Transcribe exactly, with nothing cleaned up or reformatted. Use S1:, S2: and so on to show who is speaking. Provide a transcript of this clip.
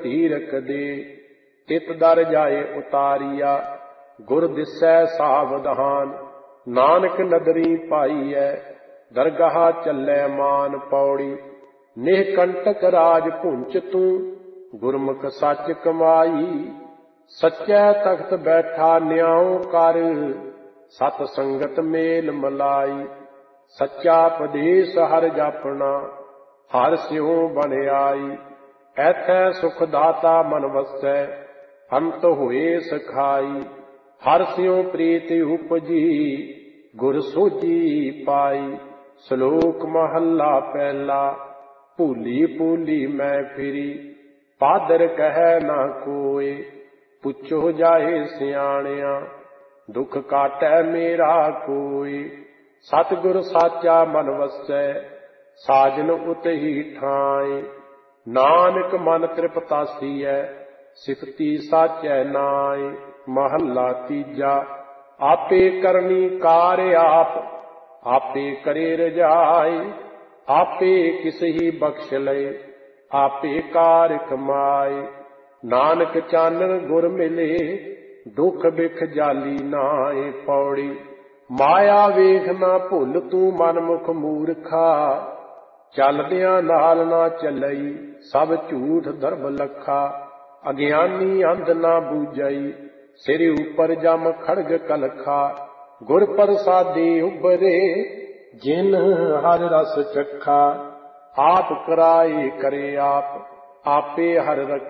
S1: ਧੀਰਕ ਦੇ। ਤਿਤ ਦਰ ਜਾਏ ਉਤਾਰੀਆ ਗੁਰ ਦਿਸੈ ਸਾਵਧਾਨ। ਨਾਨਕ ਨਦਰੀ ਪਾਈਐ ਦਰਗਾਹ ਚੱਲੈ ਮਾਨ। ਪੌੜੀ ਨਿਹ ਕੰਟਕ ਰਾਜ ਭੁੰਚ ਤੂੰ ਗੁਰਮੁਖ ਸੱਚ ਕਮਾਈ। ਸੱਚੈ ਤਖਤ ਬੈਠਾ ਨਿਆਉ ਕਰ ਸਤ ਸੰਗਤ ਮੇਲ ਮਲਾਈ। ਸੱਚਾ ਉਪਦੇਸ਼ ਹਰਿ ਜਾਪਣਾ ਹਰਿ ਸਿਉ ਬਨ ਆਈ। ਐਥੈ ਸੁਖ ਦਾਤਾ ਮਨ ਵਸੈ ਅੰਤ ਹੋਏ ਸਖਾਈ। ਹਰਿ ਸਿਉ ਪ੍ਰੀਤਿ ਉਪਜੀ ਗੁਰ ਸੋਝੀ ਪਾਈ। ਸ਼ਲੋਕ ਮਹੱਲਾ ਪਹਿਲਾ। ਭੂਲੀ ਭੂਲੀ ਮੈਂ ਫਿਰੀ ਪਾਦਰ ਕਹਿ ਨਾ ਕੋਇ। ਪੁੱਛੋ ਜਾਏ ਸਿਆਣਿਆ ਦੁਖ ਕਾਟੈ ਮੇਰਾ ਕੋਈ। ਸਤਿਗੁਰ ਸਾਚਾ ਮਨ ਵਸੈ ਸਾਜਨ ਉਤਹੀ ਠਾਇ। ਨਾਨਕ ਮਨ ਤ੍ਰਿਪਤਾਸੀਐ ਸਿਫਤੀ ਸਾਚੈ ਨਾਇ। ਮਹੱਲਾ ਤੀਜਾ। ਆਪੇ ਕਰਨੀ ਕਾਰ ਆਪ ਆਪੇ ਕਰੇ ਰਜਾਈ। ਆਪੇ ਕਿਸ ਹੀ ਬਖਸ਼ ਲਏ ਆਪੇ ਕਾਰ ਕਮਾਏ। ਨਾਨਕ ਚਾਨਣ ਗੁਰ ਮਿਲੇ ਦੁਖ ਬਿਖ ਜਾਲੀ ਨਾਏ। ਪੌੜੀ ਮਾਇਆ ਵੇਖ ਨਾ ਭੁੱਲ ਤੂੰ ਮਨਮੁਖ ਮੂਰਖਾ। ਚੱਲਦਿਆਂ ਨਾਲ ਨਾ ਚੱਲਈ ਸਭ ਝੂਠ ਧਰਮ ਲੱਖਾ। ਅਗਿਆਨੀ ਅੰਧ ਨਾ ਬੂਝਈ ਸਿਰ ਉਪਰ ਜਮ ਖੜਗ ਕਲਖਾ। ਗੁਰ ਪ੍ਰਸਾਦੀ ਉਬਰੇ ਜਿਨ ਹਰਿ ਰਸ ਚਖਾ। ਆਪ ਕਰਾਏ ਕਰੇ ਆਪ ਆਪੇ ਹਰਿ